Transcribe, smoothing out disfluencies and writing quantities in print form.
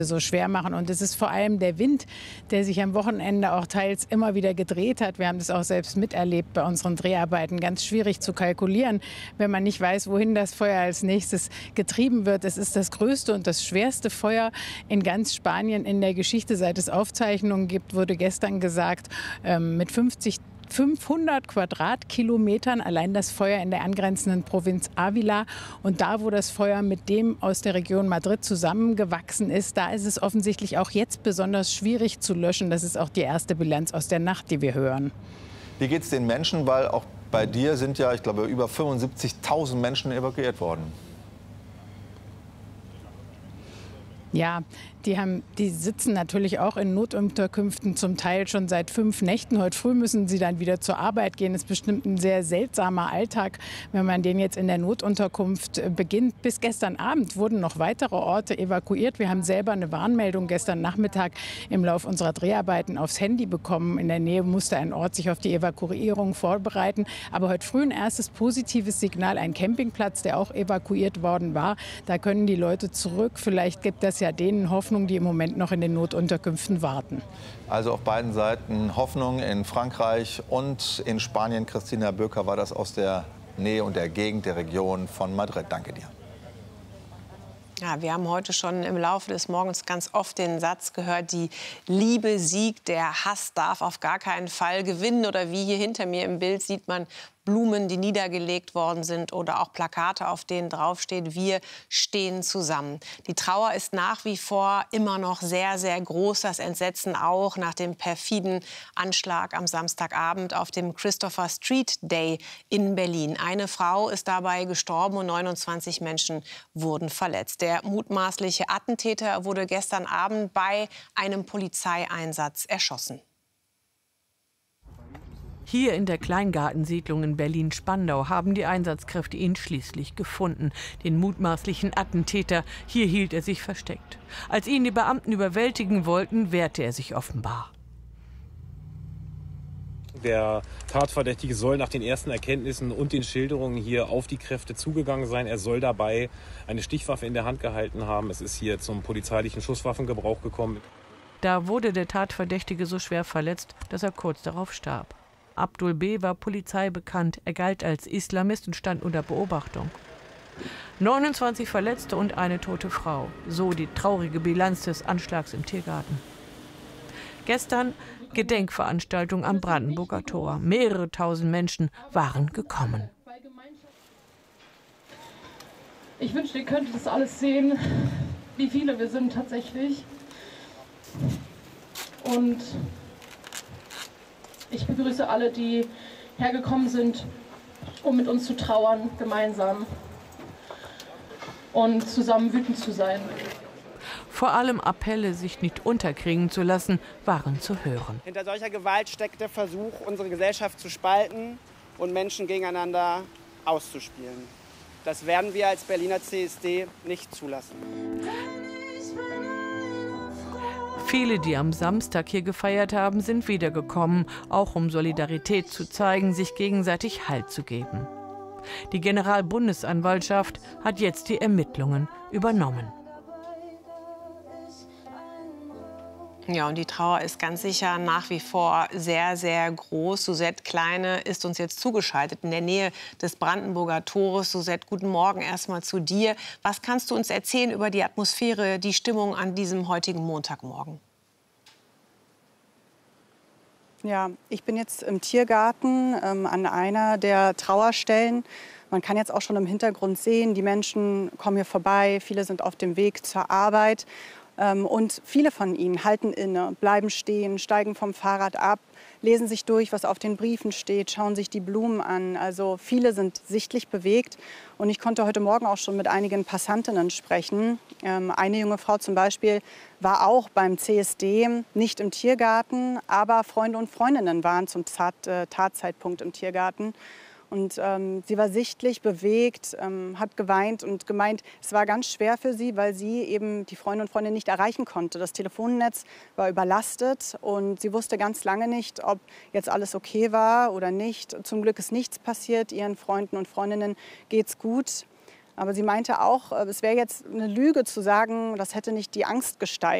so schwer machen. Und es ist vor allem der Wind, der sich am Wochenende auch teils immer wieder gedreht hat. Wir haben das auch selbst miterlebt bei unseren Dreharbeiten. Ganz schwierig zu kalkulieren, wenn man nicht weiß, wohin das Feuer als nächstes getrieben wird. Es ist das größte und das schwerste Feuer in ganz Spanien in der Geschichte, seit es Aufzeichnungen gibt, wurde gestern gesagt, mit 500 Quadratkilometern, allein das Feuer in der angrenzenden Provinz Ávila. Und da, wo das Feuer mit dem aus der Region Madrid zusammengewachsen ist, da ist es offensichtlich auch jetzt besonders schwierig zu löschen. Das ist auch die erste Bilanz aus der Nacht, die wir hören. Wie geht es den Menschen? Weil auch bei dir sind ja, ich glaube, über 75.000 Menschen evakuiert worden. Ja, die sitzen natürlich auch in Notunterkünften, zum Teil schon seit 5 Nächten. Heute früh müssen sie dann wieder zur Arbeit gehen. Das ist bestimmt ein sehr seltsamer Alltag, wenn man den jetzt in der Notunterkunft beginnt. Bis gestern Abend wurden noch weitere Orte evakuiert. Wir haben selber eine Warnmeldung gestern Nachmittag im Lauf unserer Dreharbeiten aufs Handy bekommen. In der Nähe musste ein Ort sich auf die Evakuierung vorbereiten. Aber heute früh ein erstes positives Signal, ein Campingplatz, der auch evakuiert worden war. Da können die Leute zurück. Vielleicht gibt das ja denen Hoffnung, die im Moment noch in den Notunterkünften warten. Also auf beiden Seiten Hoffnung in Frankreich und in Spanien. Christina Böker war das aus der Nähe und der Gegend der Region von Madrid. Danke dir. Ja, wir haben heute schon im Laufe des Morgens ganz oft den Satz gehört, die Liebe siegt, der Hass darf auf gar keinen Fall gewinnen. Oder wie hier hinter mir im Bild sieht man Blumen, die niedergelegt worden sind oder auch Plakate, auf denen draufsteht, wir stehen zusammen. Die Trauer ist nach wie vor immer noch sehr, sehr groß. Das Entsetzen auch nach dem perfiden Anschlag am Samstagabend auf dem Christopher Street Day in Berlin. Eine Frau ist dabei gestorben und 29 Menschen wurden verletzt. Der mutmaßliche Attentäter wurde gestern Abend bei einem Polizeieinsatz erschossen. Hier in der Kleingartensiedlung in Berlin-Spandau haben die Einsatzkräfte ihn schließlich gefunden. Den mutmaßlichen Attentäter. Hier hielt er sich versteckt. Als ihn die Beamten überwältigen wollten, wehrte er sich offenbar. Der Tatverdächtige soll nach den ersten Erkenntnissen und den Schilderungen hier auf die Kräfte zugegangen sein. Er soll dabei eine Stichwaffe in der Hand gehalten haben. Es ist hier zum polizeilichen Schusswaffengebrauch gekommen. Da wurde der Tatverdächtige so schwer verletzt, dass er kurz darauf starb. Abdul B. war Polizei bekannt. Er galt als Islamist und stand unter Beobachtung. 29 Verletzte und eine tote Frau. So die traurige Bilanz des Anschlags im Tiergarten. Gestern Gedenkveranstaltung am Brandenburger Tor. Mehrere tausend Menschen waren gekommen. Ich wünschte, ihr könntet das alles sehen, wie viele wir sind tatsächlich. Und ich begrüße alle, die hergekommen sind, um mit uns zu trauern, gemeinsam und zusammen wütend zu sein. Vor allem Appelle, sich nicht unterkriegen zu lassen, waren zu hören. Hinter solcher Gewalt steckt der Versuch, unsere Gesellschaft zu spalten und Menschen gegeneinander auszuspielen. Das werden wir als Berliner CSD nicht zulassen. Viele, die am Samstag hier gefeiert haben, sind wiedergekommen, auch um Solidarität zu zeigen, sich gegenseitig Halt zu geben. Die Generalbundesanwaltschaft hat jetzt die Ermittlungen übernommen. Ja, und die Trauer ist ganz sicher nach wie vor sehr, sehr groß. Suzette Kleine ist uns jetzt zugeschaltet in der Nähe des Brandenburger Tores. Suzette, guten Morgen erstmal zu dir. Was kannst du uns erzählen über die Atmosphäre, die Stimmung an diesem heutigen Montagmorgen? Ja, ich bin jetzt im Tiergarten an einer der Trauerstellen. Man kann jetzt auch schon im Hintergrund sehen, die Menschen kommen hier vorbei, viele sind auf dem Weg zur Arbeit. Und viele von ihnen halten inne, bleiben stehen, steigen vom Fahrrad ab, lesen sich durch, was auf den Briefen steht, schauen sich die Blumen an. Also viele sind sichtlich bewegt. Und ich konnte heute Morgen auch schon mit einigen Passantinnen sprechen. Eine junge Frau zum Beispiel war auch beim CSD, nicht im Tiergarten, aber Freunde und Freundinnen waren zum Tatzeitpunkt im Tiergarten. Und sie war sichtlich bewegt, hat geweint und gemeint, es war ganz schwer für sie, weil sie eben die Freunde und Freundinnen nicht erreichen konnte. Das Telefonnetz war überlastet und sie wusste ganz lange nicht, ob jetzt alles okay war oder nicht. Zum Glück ist nichts passiert, ihren Freunden und Freundinnen geht's gut. Aber sie meinte auch, es wäre jetzt eine Lüge zu sagen, das hätte nicht die Angst gesteigert.